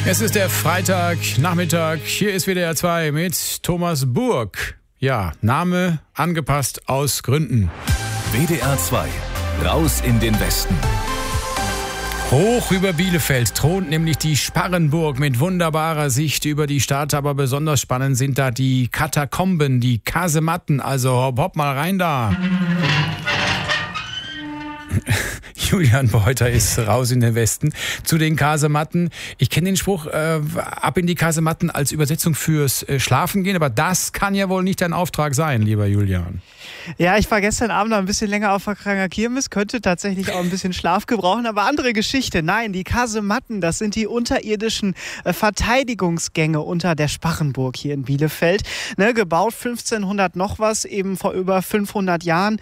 Es ist der Freitagnachmittag. Hier ist WDR 2 mit Thomas Burg. Ja, Name angepasst aus Gründen. WDR 2, raus in den Westen. Hoch über Bielefeld thront nämlich die Sparrenburg mit wunderbarer Sicht über die Stadt. Aber besonders spannend sind da die Katakomben, die Kasematten. Also hopp mal rein da. Julian Beuter ist raus in den Westen zu den Kasematten. Ich kenne den Spruch, ab in die Kasematten als Übersetzung fürs Schlafen gehen, aber das kann ja wohl nicht dein Auftrag sein, lieber Julian. Ja, ich war gestern Abend noch ein bisschen länger auf der Kranger Kirmes, könnte tatsächlich auch ein bisschen Schlaf gebrauchen, aber andere Geschichte. Nein, die Kasematten, das sind die unterirdischen Verteidigungsgänge unter der Sparrenburg hier in Bielefeld. Ne, gebaut 1500 noch was, eben vor über 500 Jahren.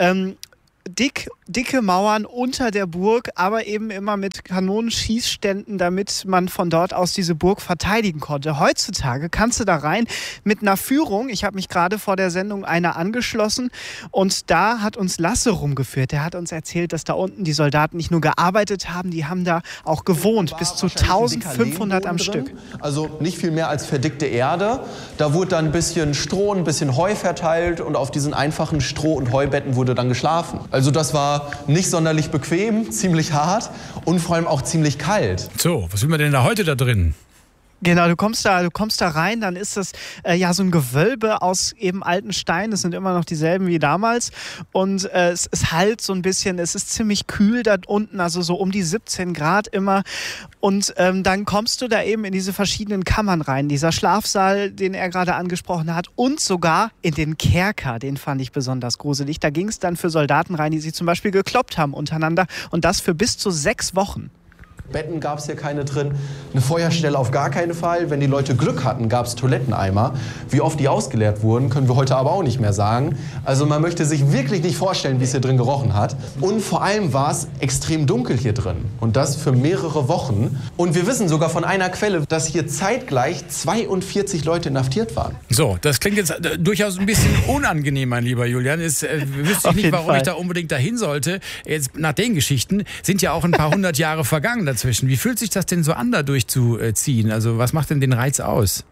Dicke Mauern unter der Burg, aber eben immer mit Kanonenschießständen, damit man von dort aus diese Burg verteidigen konnte. Heutzutage kannst du da rein mit einer Führung. Ich habe mich gerade vor der Sendung einer angeschlossen und da hat uns Lasse rumgeführt. Der hat uns erzählt, dass da unten die Soldaten nicht nur gearbeitet haben, die haben da auch gewohnt, bis zu 1500 am Stück. Also nicht viel mehr als verdickte Erde. Da wurde dann ein bisschen Stroh, ein bisschen Heu verteilt und auf diesen einfachen Stroh- und Heubetten wurde dann geschlafen. Also das war nicht sonderlich bequem, ziemlich hart und vor allem auch ziemlich kalt. So, was will man denn da heute da drin? Genau, du kommst da rein, dann ist das ja so ein Gewölbe aus eben alten Steinen, es sind immer noch dieselben wie damals und es halt so ein bisschen, es ist ziemlich kühl da unten, also so um die 17 Grad immer und dann kommst du da eben in diese verschiedenen Kammern rein, dieser Schlafsaal, den er gerade angesprochen hat und sogar in den Kerker, den fand ich besonders gruselig, da ging es dann für Soldaten rein, die sich zum Beispiel gekloppt haben untereinander und das für bis zu 6 Wochen. Betten gab es hier keine drin, eine Feuerstelle auf gar keinen Fall. Wenn die Leute Glück hatten, gab es Toiletteneimer. Wie oft die ausgeleert wurden, können wir heute aber auch nicht mehr sagen. Also man möchte sich wirklich nicht vorstellen, wie es hier drin gerochen hat. Und vor allem war es extrem dunkel hier drin. Und das für mehrere Wochen. Und wir wissen sogar von einer Quelle, dass hier zeitgleich 42 Leute inhaftiert waren. So, das klingt jetzt durchaus ein bisschen unangenehm, mein lieber Julian. Wüsste ich nicht, warum ich da unbedingt dahin sollte. Jetzt nach den Geschichten sind ja auch ein paar 100 Jahre vergangen dazwischen. Wie fühlt sich das denn so an, da durchzuziehen? Also was macht denn den Reiz aus?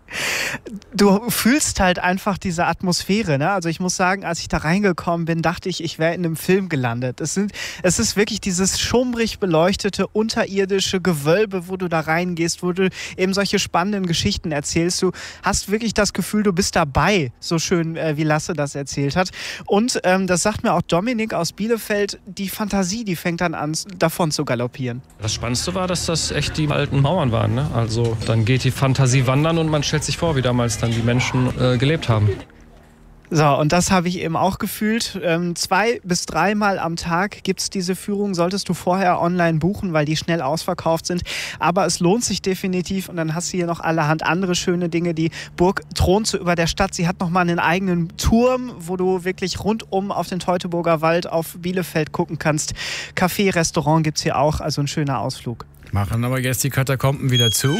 Du fühlst halt einfach diese Atmosphäre, ne? Also ich muss sagen, als ich da reingekommen bin, dachte ich, ich wäre in einem Film gelandet. Es ist wirklich dieses schummrig beleuchtete, unterirdische Gewölbe, wo du da reingehst, wo du eben solche spannenden Geschichten erzählst. Du hast wirklich das Gefühl, du bist dabei, so schön wie Lasse das erzählt hat. Und das sagt mir auch Dominik aus Bielefeld, die Fantasie, die fängt dann an, davon zu galoppieren. Das Spannendste war, dass das echt die alten Mauern waren, ne? Also dann geht die Fantasie wandern und man stellt sich vor, wie damals dann die Menschen gelebt haben. So, und das habe ich eben auch gefühlt. 2 bis 3 Mal am Tag gibt es diese Führung, solltest du vorher online buchen, weil die schnell ausverkauft sind. Aber es lohnt sich definitiv und dann hast du hier noch allerhand andere schöne Dinge. Die Burg thront so über der Stadt. Sie hat nochmal einen eigenen Turm, wo du wirklich rundum auf den Teutoburger Wald, auf Bielefeld gucken kannst. Café, Restaurant gibt es hier auch, also ein schöner Ausflug. Machen aber jetzt die Katakomben wieder zu.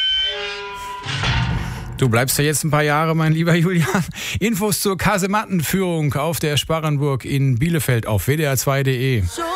Du bleibst ja jetzt ein paar Jahre, mein lieber Julian. Infos zur Kasemattenführung auf der Sparrenburg in Bielefeld auf wdr2.de.